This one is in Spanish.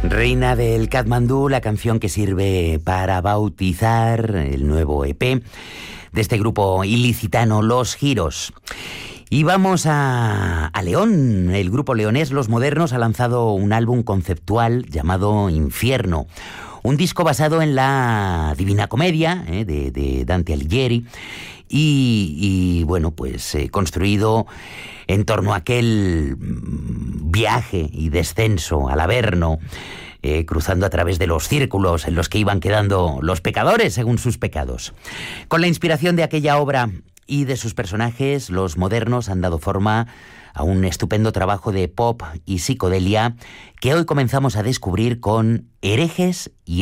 Reina del Katmandú, la canción que sirve para bautizar el nuevo EP de este grupo ilicitano Los Giros. Y vamos a León. El grupo leonés Los Modernos ha lanzado un álbum conceptual llamado Infierno. Un disco basado en la Divina Comedia de Dante Alighieri y bueno, pues construido en torno a aquel viaje y descenso al Averno, cruzando a través de los círculos en los que iban quedando los pecadores según sus pecados. Con la inspiración de aquella obra y de sus personajes, Los Modernos han dado forma a un estupendo trabajo de pop y psicodelia que hoy comenzamos a descubrir con Herejes y